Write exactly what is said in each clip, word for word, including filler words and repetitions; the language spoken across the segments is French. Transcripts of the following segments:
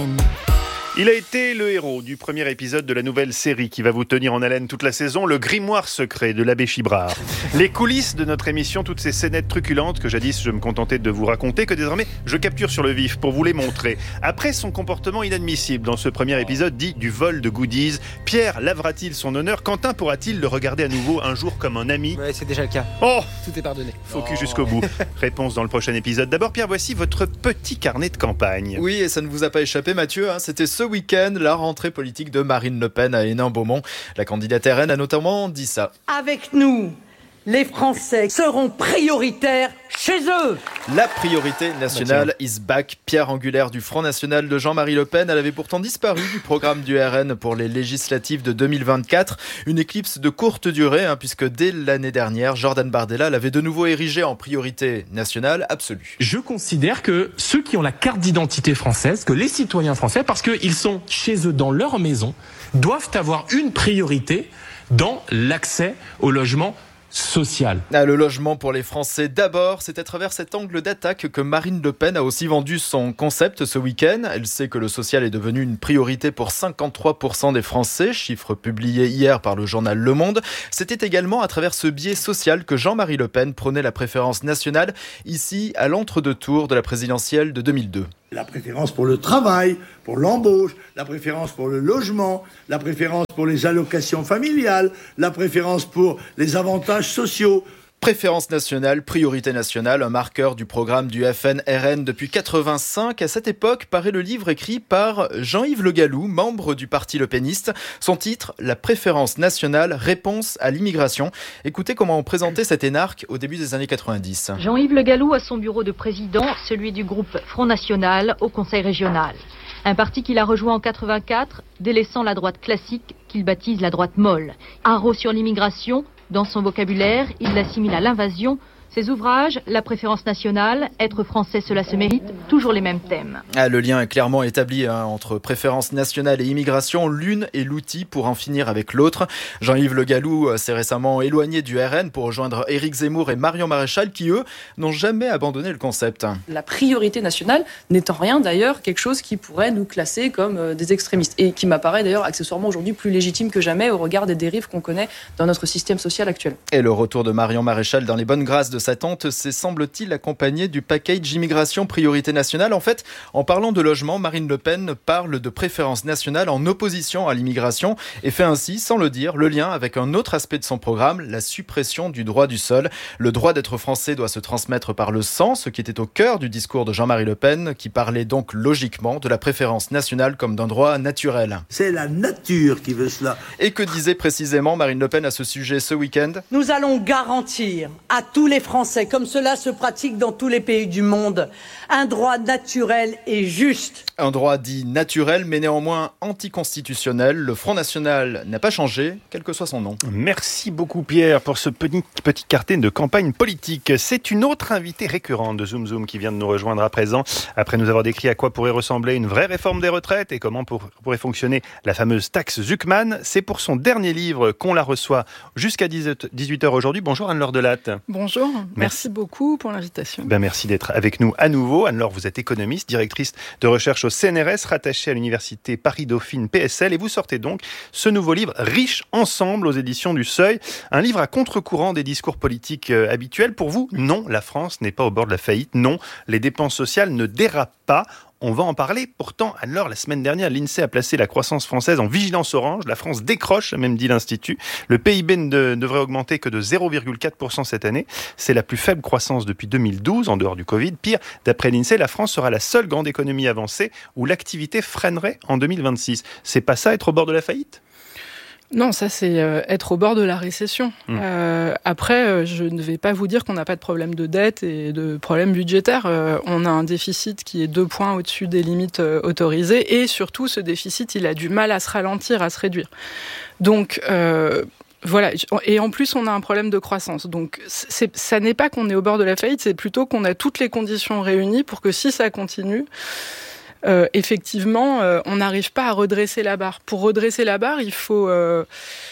Il a été le héros du premier épisode de la nouvelle série qui va vous tenir en haleine toute la saison, le grimoire secret de l'abbé Chibrard. Les coulisses de notre émission, toutes ces scénettes truculentes que jadis je me contentais de vous raconter, que désormais je capture sur le vif pour vous les montrer. Après son comportement inadmissible dans ce premier épisode dit du vol de goodies, Pierre lavera-t-il son honneur? Quentin pourra-t-il le regarder à nouveau un jour comme un ami? Ouais, c'est déjà le cas. Oh, tout est pardonné. Focus oh. jusqu'au bout. Réponse dans le prochain épisode. D'abord Pierre, voici votre petit carnet de campagne. Oui, et ça ne vous a pas échappé Mathieu, hein, c'était ce week-end, la rentrée politique de Marine Le Pen à Hénin-Beaumont. La candidate R N a notamment dit ça. Avec nous, les Français seront prioritaires chez eux. La priorité nationale is back. Pierre angulaire du Front National de Jean-Marie Le Pen. Elle avait pourtant disparu du programme du R N pour les législatives de deux mille vingt-quatre. Une éclipse de courte durée, hein, puisque dès l'année dernière, Jordan Bardella l'avait de nouveau érigée en priorité nationale absolue. Je considère que ceux qui ont la carte d'identité française, que les citoyens français, parce qu'ils sont chez eux dans leur maison, doivent avoir une priorité dans l'accès au logement social. Ah, le logement pour les Français d'abord, c'est à travers cet angle d'attaque que Marine Le Pen a aussi vendu son concept ce week-end. Elle sait que le social est devenu une priorité pour cinquante-trois pour cent des Français, chiffre publié hier par le journal Le Monde. C'était également à travers ce biais social que Jean-Marie Le Pen prônait la préférence nationale, ici à l'entre-deux tours de la présidentielle de deux mille deux. La préférence pour le travail, pour l'embauche, la préférence pour le logement, la préférence pour les allocations familiales, la préférence pour les avantages sociaux. Préférence nationale, priorité nationale, un marqueur du programme du F N R N depuis quatre-vingt-cinq. À cette époque, paraît le livre écrit par Jean-Yves Le Gallou, membre du parti Le Peniste. Son titre, La préférence nationale, réponse à l'immigration. Écoutez comment on présentait cet énarque au début des années quatre-vingt-dix. Jean-Yves Le Gallou a son bureau de président, celui du groupe Front National au Conseil régional. Un parti qu'il a rejoint en quatre-vingt-quatre, délaissant la droite classique qu'il baptise la droite molle. Haro sur l'immigration. Dans son vocabulaire, il l'assimile à l'invasion. Ses ouvrages, La préférence nationale, Être français, cela se mérite, toujours les mêmes thèmes. Ah, le lien est clairement établi hein, entre préférence nationale et immigration. L'une est l'outil pour en finir avec l'autre. Jean-Yves Le Gallou s'est récemment éloigné du R N pour rejoindre Éric Zemmour et Marion Maréchal qui, eux, n'ont jamais abandonné le concept. La priorité nationale n'est en rien d'ailleurs quelque chose qui pourrait nous classer comme des extrémistes et qui m'apparaît d'ailleurs accessoirement aujourd'hui plus légitime que jamais au regard des dérives qu'on connaît dans notre système social actuel. Et le retour de Marion Maréchal dans les bonnes grâces de sa tante, c'est semble-t-il accompagné du package immigration priorité nationale. En fait, en parlant de logement, Marine Le Pen parle de préférence nationale en opposition à l'immigration et fait ainsi, sans le dire, le lien avec un autre aspect de son programme, la suppression du droit du sol. Le droit d'être français doit se transmettre par le sang, ce qui était au cœur du discours de Jean-Marie Le Pen, qui parlait donc logiquement de la préférence nationale comme d'un droit naturel. C'est la nature qui veut cela. Et que disait précisément Marine Le Pen à ce sujet ce week-end ? Nous allons garantir à tous les Français, comme cela se pratique dans tous les pays du monde, un droit naturel et juste. Un droit dit naturel, mais néanmoins anticonstitutionnel. Le Front National n'a pas changé, quel que soit son nom. Merci beaucoup Pierre pour ce petit, petit carnet de campagne politique. C'est une autre invitée récurrente de Zoom Zoom qui vient de nous rejoindre à présent. Après nous avoir décrit à quoi pourrait ressembler une vraie réforme des retraites et comment pour, pourrait fonctionner la fameuse taxe Zuckman, c'est pour son dernier livre qu'on la reçoit jusqu'à dix-huit heures aujourd'hui. Bonjour Anne-Laure Delatte. Bonjour, merci, merci beaucoup pour l'invitation. Ben merci d'être avec nous à nouveau. Anne-Laure, vous êtes économiste, directrice de recherche au C N R S, rattachée à l'université Paris-Dauphine P S L, et vous sortez donc ce nouveau livre Riches ensemble aux éditions du Seuil, un livre à contre-courant des discours politiques euh, habituels. Pour vous, non, la France n'est pas au bord de la faillite, non, les dépenses sociales ne dérapent pas. On va en parler. Pourtant, alors, la semaine dernière, l'INSEE a placé la croissance française en vigilance orange. La France décroche, a même dit l'Institut. Le P I B ne devrait augmenter que de zéro virgule quatre pour cent cette année. C'est la plus faible croissance depuis deux mille douze, en dehors du Covid. Pire, d'après l'INSEE, la France sera la seule grande économie avancée où l'activité freinerait en deux mille vingt-six. C'est pas ça, être au bord de la faillite ? Non, ça c'est euh, être au bord de la récession. Mmh. Euh, après, euh, je ne vais pas vous dire qu'on n'a pas de problème de dette et de problème budgétaire. Euh, on a un déficit qui est deux points au-dessus des limites euh, autorisées et surtout ce déficit, il a du mal à se ralentir, à se réduire. Donc euh, voilà, et en plus on a un problème de croissance. Donc c'est, ça n'est pas qu'on est au bord de la faillite, c'est plutôt qu'on a toutes les conditions réunies pour que si ça continue, Euh, effectivement, euh, on n'arrive pas à redresser la barre. Pour redresser la barre, il faut, euh,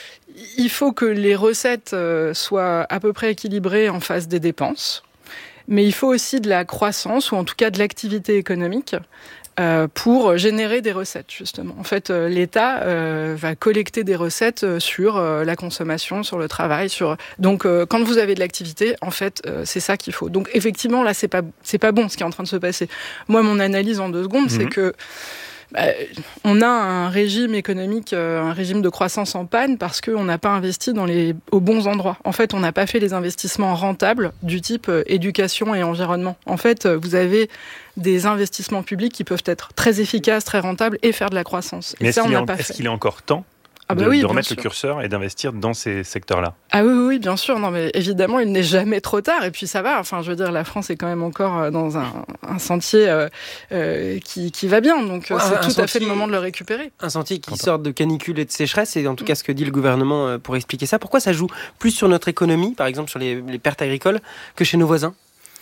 il faut que les recettes euh, soient à peu près équilibrées en face des dépenses. Mais il faut aussi de la croissance, ou en tout cas de l'activité économique, euh, pour générer des recettes, justement. En fait, euh, l'État euh, va collecter des recettes sur euh, la consommation, sur le travail, sur... Donc, euh, quand vous avez de l'activité, en fait, euh, c'est ça qu'il faut. Donc, effectivement, là, c'est pas, c'est pas bon ce qui est en train de se passer. Moi, mon analyse en deux secondes, mmh. c'est que Bah, on a un régime économique, euh, un régime de croissance en panne parce qu'on n'a pas investi dans les, aux bons endroits. En fait, on n'a pas fait les investissements rentables du type euh, éducation et environnement. En fait, euh, vous avez des investissements publics qui peuvent être très efficaces, très rentables et faire de la croissance. Mais et est-ce ça, on n'a en, pas est-ce fait. qu'il est encore temps Ah bah de, oui, de remettre sûr. le curseur et d'investir dans ces secteurs-là? Ah oui, oui, oui, bien sûr. Non, mais évidemment, il n'est jamais trop tard. Et puis ça va. Enfin, je veux dire, la France est quand même encore dans un, un sentier euh, euh, qui, qui va bien. Donc, ouais, c'est tout sentier, à fait le moment de le récupérer. Un sentier qui Quentin. sort de canicule et de sécheresse, c'est en tout cas ce que dit le gouvernement pour expliquer ça. Pourquoi ça joue plus sur notre économie, par exemple sur les, les pertes agricoles, que chez nos voisins?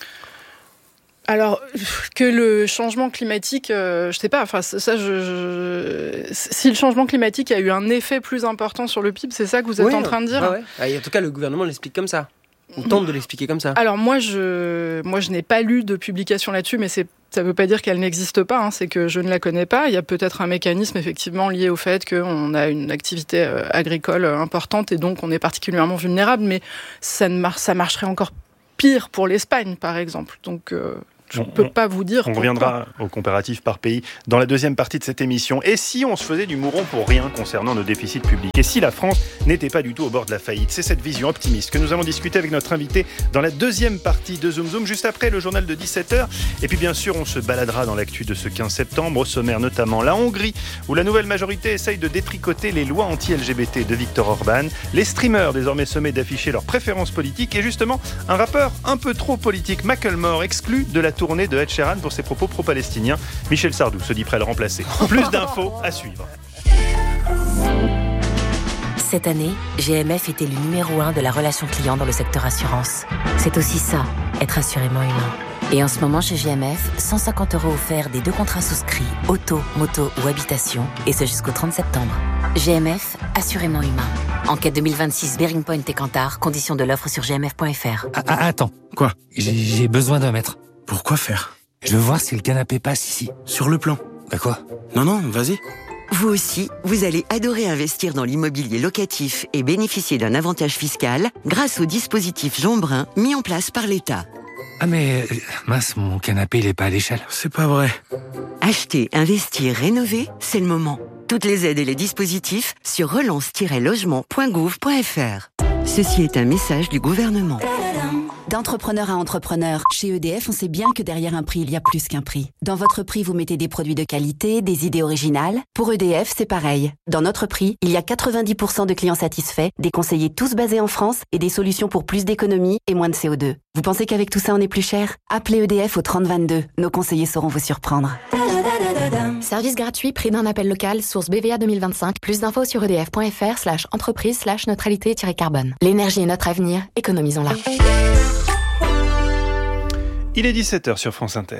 Alors, que le changement climatique, euh, je sais pas, enfin, ça, je, je... si le changement climatique a eu un effet plus important sur le P I B, c'est ça que vous êtes oui, en train de dire? bah ouais. En tout cas, le gouvernement l'explique comme ça. On tente de l'expliquer comme ça. Alors, moi, je, moi, je n'ai pas lu de publication là-dessus, mais c'est, ça ne veut pas dire qu'elle n'existe pas, hein, c'est que je ne la connais pas. Il y a peut-être un mécanisme, effectivement, lié au fait qu'on a une activité euh, agricole importante et donc on est particulièrement vulnérable, mais ça, ne mar- ça marcherait encore pire pour l'Espagne, par exemple. Donc... Euh, Je ne peux pas vous dire. On pourquoi. reviendra au comparatif par pays dans la deuxième partie de cette émission. Et si on se faisait du mouron pour rien concernant nos déficits publics? Et si la France n'était pas du tout au bord de la faillite? C'est cette vision optimiste que nous allons discuter avec notre invité dans la deuxième partie de Zoom Zoom, juste après le journal de dix-sept heures. Et puis bien sûr, on se baladera dans l'actu de ce quinze septembre, au sommaire notamment la Hongrie, où la nouvelle majorité essaye de détricoter les lois anti-L G B T de Viktor Orban, les streamers désormais sommés d'afficher leurs préférences politiques, et justement, un rappeur un peu trop politique, Macklemore, exclu de la tournée de Ed Sheeran pour ses propos pro-palestiniens. Michel Sardou se dit prêt à le remplacer. Plus d'infos à suivre. Cette année, G M F était le numéro un de la relation client dans le secteur assurance. C'est aussi ça, être assurément humain. Et en ce moment, chez G M F, cent cinquante euros offerts des deux contrats souscrits, auto, moto ou habitation, et ce jusqu'au trente septembre. G M F, assurément humain. Enquête deux mille vingt-six, Bearing Point et Kantar, conditions de l'offre sur g m f point f r. Ah, ah, attends. Quoi? J'ai, j'ai besoin d'un mètre. Pourquoi faire? Je veux voir si le canapé passe ici. Sur le plan. Bah quoi? Non, non, vas-y. Vous aussi, vous allez adorer investir dans l'immobilier locatif et bénéficier d'un avantage fiscal grâce au dispositif Jean Brun mis en place par l'État. Ah mais, mince, mon canapé, il est pas à l'échelle. C'est pas vrai. Acheter, investir, rénover, c'est le moment. Toutes les aides et les dispositifs sur relance tiret logement point gouv point f r. Ceci est un message du gouvernement. D'entrepreneur à entrepreneur, chez E D F, on sait bien que derrière un prix, il y a plus qu'un prix. Dans votre prix, vous mettez des produits de qualité, des idées originales. Pour E D F, c'est pareil. Dans notre prix, il y a quatre-vingt-dix pour cent de clients satisfaits, des conseillers tous basés en France et des solutions pour plus d'économie et moins de C O deux. Vous pensez qu'avec tout ça, on est plus cher? Appelez E D F au trente vingt-deux. Nos conseillers sauront vous surprendre. Service gratuit, prix d'un appel local, source B V A deux mille vingt-cinq. Plus d'infos sur edf.fr slash entreprise slash neutralité-carbone. L'énergie est notre avenir, économisons-la. Il est dix-sept heures sur France Inter.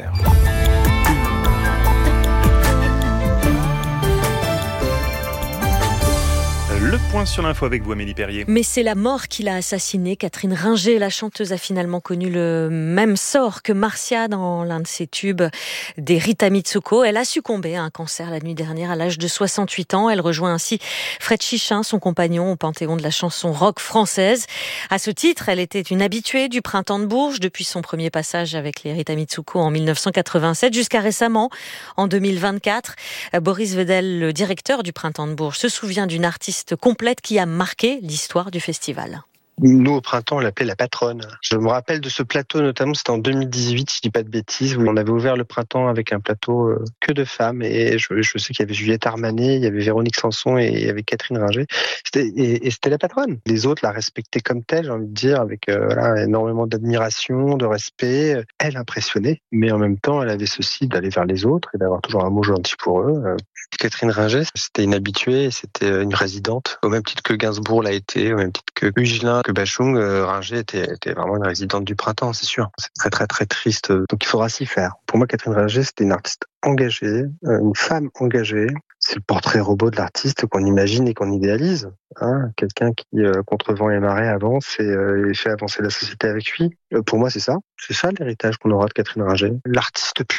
Le point sur l'info avec vous, Amélie Perrier. Mais c'est la mort qui l'a assassinée. Catherine Ringer, la chanteuse, a finalement connu le même sort que Marcia dans l'un de ses tubes des Rita Mitsuko. Elle a succombé à un cancer la nuit dernière à l'âge de soixante-huit ans. Elle rejoint ainsi Fred Chichin, son compagnon, au panthéon de la chanson rock française. À ce titre, elle était une habituée du Printemps de Bourges depuis son premier passage avec les Rita Mitsuko en dix-neuf cent quatre-vingt-sept jusqu'à récemment, en deux mille vingt-quatre. Boris Vedel, le directeur du Printemps de Bourges, se souvient d'une artiste complète qui a marqué l'histoire du festival. Nous, au printemps, on l'appelait la patronne. Je me rappelle de ce plateau, notamment, c'était en deux mille dix-huit, si je dis pas de bêtises, où on avait ouvert le printemps avec un plateau euh, que de femmes. Et je, je sais qu'il y avait Juliette Armanet, il y avait Véronique Sanson et il y avait Catherine Ringer. C'était, et, et c'était la patronne. Les autres la respectaient comme telle, j'ai envie de dire, avec euh, voilà, énormément d'admiration, de respect. Elle impressionnait, mais en même temps, elle avait ceci d'aller vers les autres et d'avoir toujours un mot gentil pour eux. Euh, Catherine Ringer, c'était une habituée, c'était une résidente, au même titre que Gainsbourg l'a été, au même titre que Hugelin, que Bachung. euh, Ringer était, était vraiment une résidente du printemps, c'est sûr. C'est très très très triste, donc il faudra s'y faire. Pour moi, Catherine Ringer, c'était une artiste engagée, une femme engagée. C'est le portrait robot de l'artiste qu'on imagine et qu'on idéalise. Hein, quelqu'un qui, euh, contre vent et marée, avance et, euh, et fait avancer la société avec lui. Euh, pour moi, c'est ça. C'est ça l'héritage qu'on aura de Catherine Ringer. L'artiste pur.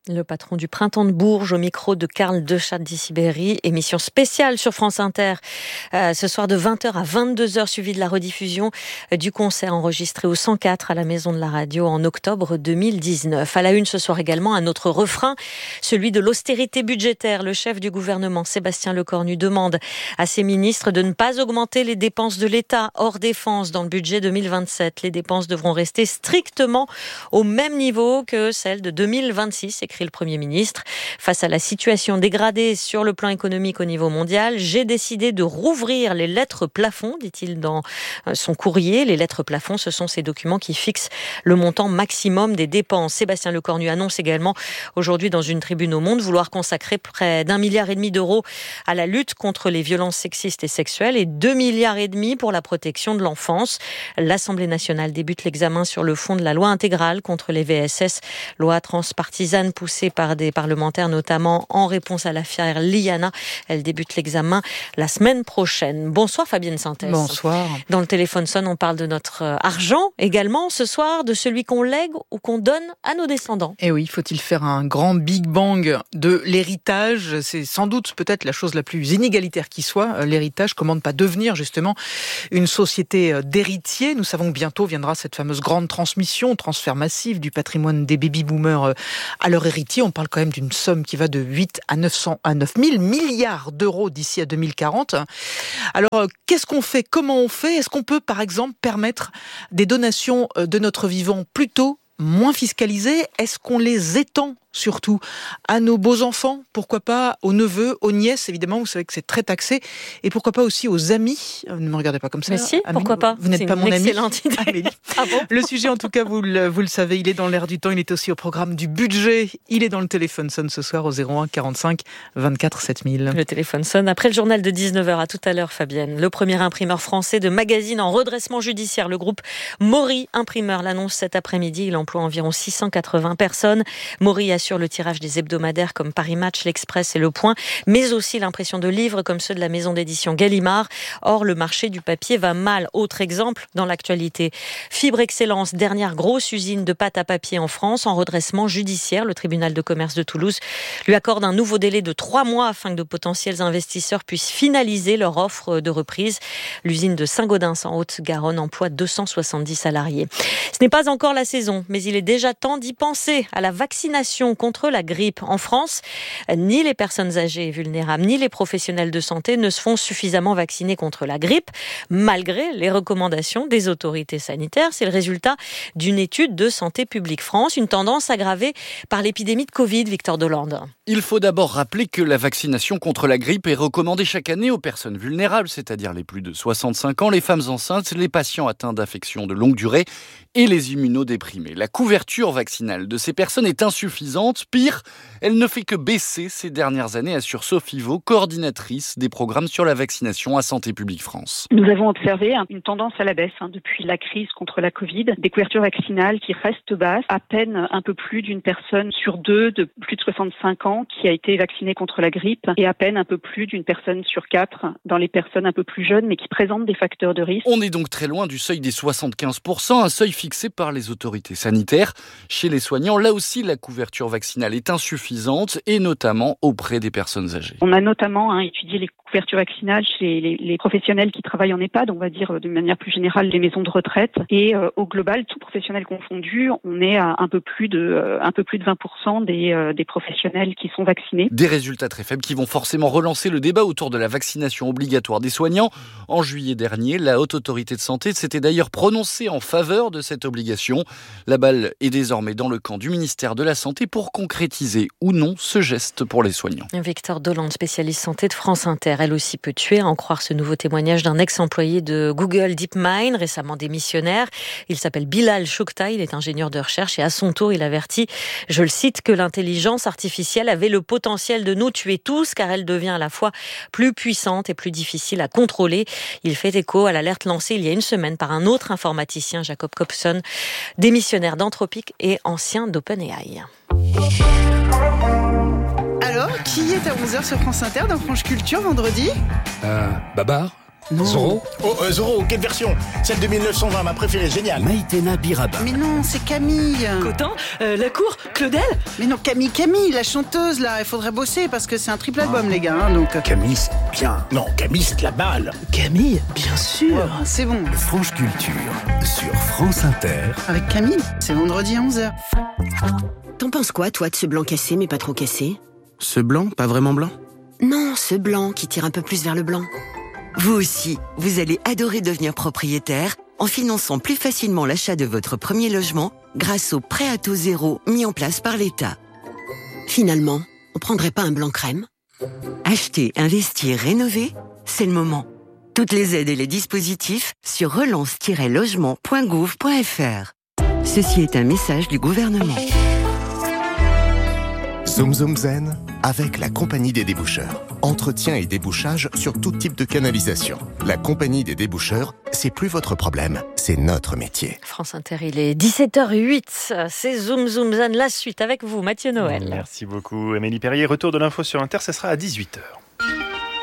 Le patron du Printemps de Bourges au micro de Karl Dechat d'Issy-Berry. Émission spéciale sur France Inter euh, ce soir de vingt heures à vingt-deux heures, suivi de la rediffusion euh, du concert enregistré au cent quatre à la Maison de la Radio en octobre deux mille dix-neuf. À la une ce soir également un autre refrain, celui de l'austérité budgétaire. Le chef du gouvernement, Sébastien Lecornu, demande à ses ministres de ne pas augmenter les dépenses de l'État hors défense dans le budget deux mille vingt-sept. Les dépenses devront rester strictement au même niveau que celles de deux mille vingt-six, écrit le Premier ministre. Face à la situation dégradée sur le plan économique au niveau mondial, j'ai décidé de rouvrir les lettres plafonds, dit-il dans son courrier. Les lettres plafonds, ce sont ces documents qui fixent le montant maximum des dépenses. Sébastien Lecornu annonce également aujourd'hui dans une tribune au Monde vouloir consacrer près d'un milliard et demi d'euros à la lutte contre les violences sexistes et sexuelles et deux milliards et demi pour la protection de l'enfance. L'Assemblée nationale débute l'examen sur le fond de la loi intégrale contre les V S S, loi transpartisane poussée par des parlementaires, notamment en réponse à l'affaire Liana. Elle débute l'examen la semaine prochaine. Bonsoir Fabienne Sintès. Bonsoir. Dans le téléphone sonne, on parle de notre argent également ce soir, de celui qu'on lègue ou qu'on donne à nos descendants. Et oui, faut-il faire un grand big bang de l'héritage ? C'est sans doute peut-être la chose la plus inégalitaire qui soit, l'héritage. Comment ne pas devenir justement une société d'héritiers ? Nous savons que bientôt viendra cette fameuse grande transmission, transfert massif du patrimoine des baby-boomers à leur héritier. On parle quand même d'une somme qui va de huit à neuf cents à neuf mille milliards d'euros d'ici à deux mille quarante. Alors, qu'est-ce qu'on fait ? Comment on fait ? Est-ce qu'on peut, par exemple, permettre des donations de notre vivant plus tôt, moins fiscalisées ? Est-ce qu'on les étend surtout à nos beaux-enfants, pourquoi pas aux neveux, aux nièces, évidemment, vous savez que c'est très taxé, et pourquoi pas aussi aux amis. Ne me regardez pas comme ça. Mais si, Amélie, pourquoi pas. Vous n'êtes c'est pas mon ami. Excellente idée. Amélie. Ah bon ? Le sujet, en tout cas, vous le, vous le savez, il est dans l'air du temps, il est aussi au programme du budget. Il est dans le téléphone sonne ce soir au zéro un quarante-cinq vingt-quatre sept mille. Le téléphone sonne après le journal de dix-neuf heures. À tout à l'heure, Fabienne. Le premier imprimeur français de magazines en redressement judiciaire, le groupe Maury Imprimeur, l'annonce cet après-midi. Il emploie environ six cent quatre-vingts personnes. Maury assure le tirage des hebdomadaires comme Paris Match, l'Express et Le Point, mais aussi l'impression de livres comme ceux de la maison d'édition Gallimard. Or, le marché du papier va mal. Autre exemple dans l'actualité. Fibre Excellence, dernière grosse usine de pâte à papier en France, en redressement judiciaire. Le tribunal de commerce de Toulouse lui accorde un nouveau délai de trois mois afin que de potentiels investisseurs puissent finaliser leur offre de reprise. L'usine de Saint-Gaudens en Haute-Garonne emploie deux cent soixante-dix salariés. Ce n'est pas encore la saison, mais il est déjà temps d'y penser à la vaccination contre la grippe. En France, ni les personnes âgées et vulnérables, ni les professionnels de santé ne se font suffisamment vacciner contre la grippe, malgré les recommandations des autorités sanitaires. C'est le résultat d'une étude de Santé publique France, une tendance aggravée par l'épidémie de Covid, Victor Dolande. Il faut d'abord rappeler que la vaccination contre la grippe est recommandée chaque année aux personnes vulnérables, c'est-à-dire les plus de soixante-cinq ans, les femmes enceintes, les patients atteints d'affections de longue durée et les immunodéprimés. La couverture vaccinale de ces personnes est insuffisante. Pire, elle ne fait que baisser ces dernières années, assure Sophie Vaux, coordinatrice des programmes sur la vaccination à Santé publique France. Nous avons observé une tendance à la baisse hein, depuis la crise contre la Covid, des couvertures vaccinales qui restent basses, à peine un peu plus d'une personne sur deux de plus de soixante-cinq ans qui a été vaccinée contre la grippe et à peine un peu plus d'une personne sur quatre dans les personnes un peu plus jeunes mais qui présentent des facteurs de risque. On est donc très loin du seuil des soixante-quinze pour cent, un seuil fixé par les autorités sanitaires. Chez les soignants, là aussi, la couverture vaccinale est insuffisante et notamment auprès des personnes âgées. On a notamment hein, étudié les couvertures vaccinales chez les, les professionnels qui travaillent en EHPAD, on va dire de manière plus générale les maisons de retraite. Et euh, au global, tout professionnel confondu, on est à un peu plus de, euh, un peu plus de vingt pour cent des, euh, des professionnels qui sont vaccinés. Des résultats très faibles qui vont forcément relancer le débat autour de la vaccination obligatoire des soignants. En juillet dernier, la Haute Autorité de Santé s'était d'ailleurs prononcée en faveur de cette obligation. La balle est désormais dans le camp du ministère de la Santé pour concrétiser ou non ce geste pour les soignants. Victor Dolande, spécialiste santé de France Inter, elle aussi peut tuer, à en croire ce nouveau témoignage d'un ex-employé de Google DeepMind, récemment démissionnaire. Il s'appelle Bilal Choukta, il est ingénieur de recherche et à son tour, il avertit, je le cite, que l'intelligence artificielle avait le potentiel de nous tuer tous car elle devient à la fois plus puissante et plus difficile à contrôler. Il fait écho à l'alerte lancée il y a une semaine par un autre informaticien, Jacob Kopson, démissionnaire d'Anthropic et ancien d'OpenAI. Alors, qui est à onze heures sur France Inter dans Franche Culture vendredi ? Euh, Babar ? Non. Zorro. Oh, euh, Zorro, quelle version? Celle de mille neuf cent vingt, ma préférée, géniale. Maïtena Biraba. Mais non, c'est Camille. Cotin, euh, la cour, Claudel. Mais non, Camille, Camille, la chanteuse, là. Il faudrait bosser parce que c'est un triple album, les gars. Hein, donc... Camille, c'est bien. Non, Camille, c'est de la balle. Camille, bien sûr. Ouais, c'est bon. Franche Culture sur France Inter. Avec Camille, c'est vendredi à onze heures. T'en penses quoi, toi, de ce blanc cassé, mais pas trop cassé? Ce blanc, pas vraiment blanc? Non, ce blanc qui tire un peu plus vers le blanc. Vous aussi, vous allez adorer devenir propriétaire en finançant plus facilement l'achat de votre premier logement grâce au prêt à taux zéro mis en place par l'État. Finalement, on prendrait pas un blanc crème? Acheter, investir, rénover, c'est le moment. Toutes les aides et les dispositifs sur relance tiret logement point gouv point f r. Ceci est un message du gouvernement. Zoom Zoom Zen avec la Compagnie des déboucheurs. Entretien et débouchage sur tout type de canalisation. La Compagnie des déboucheurs, c'est plus votre problème, c'est notre métier. France Inter, il est dix-sept heures huit. C'est Zoom Zoom Zen, la suite avec vous, Mathieu Noël. Merci beaucoup, Amélie Perrier. Retour de l'info sur Inter, ce sera à dix-huit heures.